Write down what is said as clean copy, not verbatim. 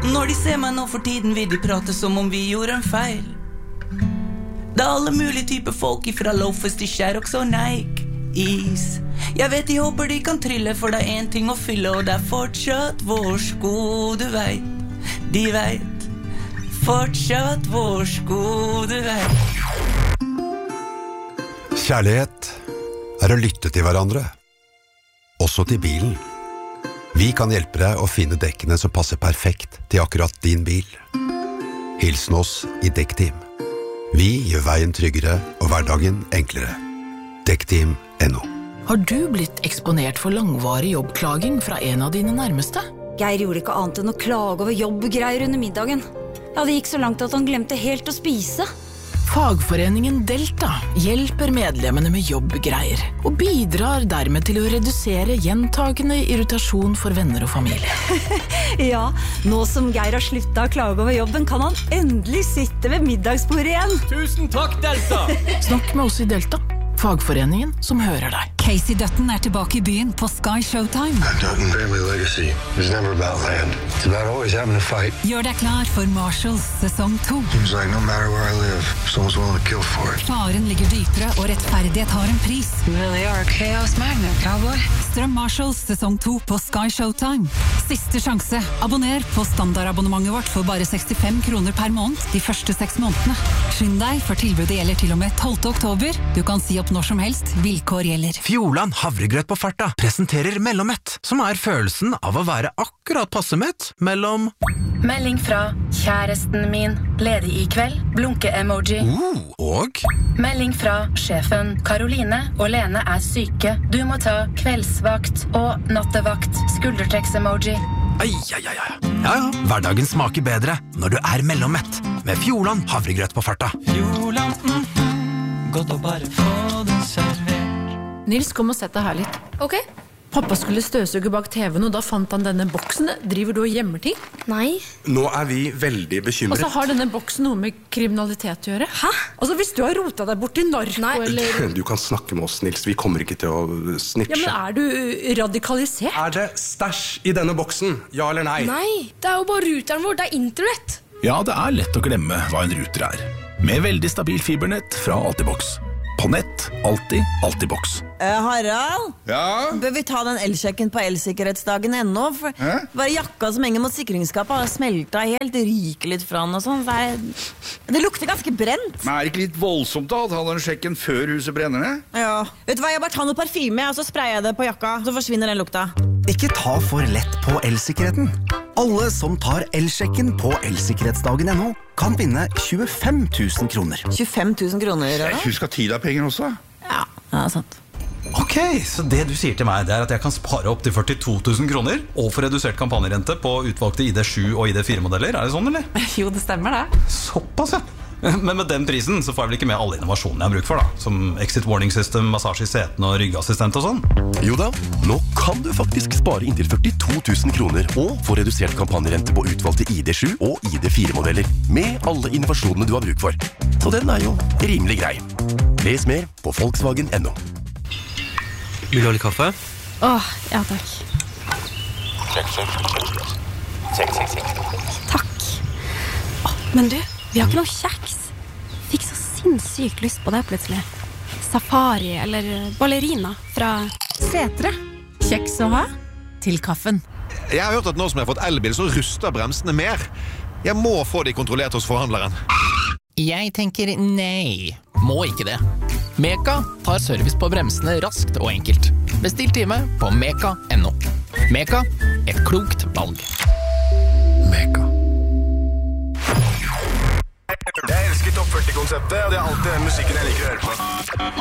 Når de ser meg nå for tiden vil de prate som om vi gjorde en feil. Det alle mulige typer folk ifra loafers til Sherrox og Nike is. Jeg vet de håper de kan trille, for det en ting å fylle, og det fortsatt vår sko, du vet. De vet, fortsatt vår sko, du vet. Kjærlighet å lytte til hverandre, også til bilen. Vi kan hjelpe deg å finne dekkene som passer perfekt til akkurat din bil. Hilsen oss i Dekkteam. Vi gjør veien tryggere og hverdagen enklere. Dekkteam.no. Har du blitt eksponert for langvarig jobbklaging fra en av dine nærmeste? Geir gjorde ikke annet enn å klage over jobbgreier under middagen. Ja, det gikk så langt at han glemte helt å spise. Fagforeningen Delta hjelper medlemmene med jobbgreier og bidrar dermed til å redusere gjentagende irritasjon for venner og familie. Ja, nå som Geir har sluttet å klage over jobben, kan han endelig sitte ved middagsbordet igjen. Tusen takk, Delta! Snakk med oss i Delta, fagforeningen som hører deg. Casey Dutton til tilbake i byen på Sky Showtime. Dutton family legacy is never about land. It's about always having a fight. Gjør deg klar for Marshalls sesong 2. Seems like no matter where I live, someone's willing to kill for it. Faren ligger dypere, og rettferdighet har en pris. You really are a chaos magnet, cowboy. Strøm Marshalls sesong 2 på Sky Showtime. Siste sjanse. Abonner på standardabonnementet vårt for bare 65 kroner per måned de første 6 månedene. Skynd deg, for tilbudet gjelder til og med 12. oktober. Du kan si opp når som helst. Vilkår gjelder. Fjordland havregrøt på farta presenterer Mellommett, som følelsen av å være akkurat passemett mellom... Melding fra kjæresten min, ledig i kveld, blunke-emoji. Og? Melding fra sjefen, Karoline og Lene syke. Du må ta kveldsvakt og nattevakt, skuldertrekks-emoji. Ja, hverdagen smaker bedre når du Mellommett, med Fjordland havregrøt på farta. Fjordland, godt å bare få det servert. Nils, kom og sett deg her litt. Ok. Pappa skulle støvsuge bak TV-en, og da fant han denne boksen. Driver du og gjemmer ting? Nei. Nå vi veldig bekymret. Og så har denne boksen noe med kriminalitet å gjøre. Hæ? Altså, hvis du har rotet deg bort i narko, eller... Du kan snakke med oss, Nils. Vi kommer ikke til å snitche. Ja, men du radikalisert? Det stæsj i denne boksen? Ja eller nei? Nei, det jo bare ruteren vår, det internett. Ja, det lett å glemme hva en ruter med veldig stabil fibernett fra Altibox. På nett, alltid Altibox. Harald? Ja? Bør vi ta den eldsjekken på elsikkerhetsdagen ennå? For bare jakka som henger mot sikringsskapet har smeltet helt, ryker litt fra den og sånn. Det lukter ganske brent. Men det ikke litt voldsomt da, å ta den sjekken før huset brenner ned? Ja. Vet du hva, jeg bare tar noe parfyme, og så sprayer jeg det på jakka, så forsvinner den lukta. Ikke ta for lett på elsikkerheten. Alle som tar elsjekken på elsikkerhetsdagen.no kan vinne 25 000 kroner. 25 000 kroner, da? Husk at tid penger også. Ja, sant. Ok, så det du sier til meg, det at jeg kan spare opp til 42 000 kroner og få redusert kampanjerente på utvalgte ID7 og ID4-modeller. Det sånn, eller? Jo, det stemmer det. Såpass, ja. Men med den prisen så får jeg vel ikke med alle innovasjonene jeg har bruk for da, som exit warning system, massasje i setene og ryggassistent og sånn. Jo da, nå kan du faktisk spare inntil 42 000 kroner og få redusert kampanjerente på utvalgte ID7 og ID4-modeller med alle innovasjonene du har bruk for. Så den jo rimelig grei. Les mer på Volkswagen.no. Vil du ha litt kaffe? Ja takk. Check. Takk. Men du, vi har ikke noe kjeks. Fikk så sinnssykt lyst på det plutselig. Safari eller ballerina fra Setre. Kjeks å ha til kaffen. Jeg har hørt at nå som jeg har fått elbil, så ruster bremsene mer. Jeg må få de kontrollert hos forhandleren. Jeg tenker nei. Må ikke det. Meka tar service på bremsene raskt og enkelt. Bestill time på meka.no. Meka, et klokt valg. Meka. Jeg elsker Topp 40-konseptet, og det alltid den musikken jeg liker å høre på.